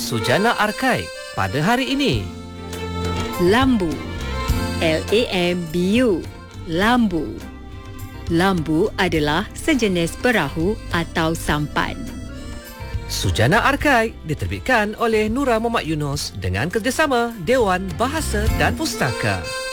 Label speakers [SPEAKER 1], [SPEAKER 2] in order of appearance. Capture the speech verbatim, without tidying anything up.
[SPEAKER 1] Sujana Arkai pada hari ini.
[SPEAKER 2] Lambu. L A M B U. Lambu. Lambu adalah sejenis perahu atau sampan.
[SPEAKER 1] Sujana Arkai diterbitkan oleh Nura Muhammad Yunus dengan kerjasama Dewan Bahasa dan Pustaka.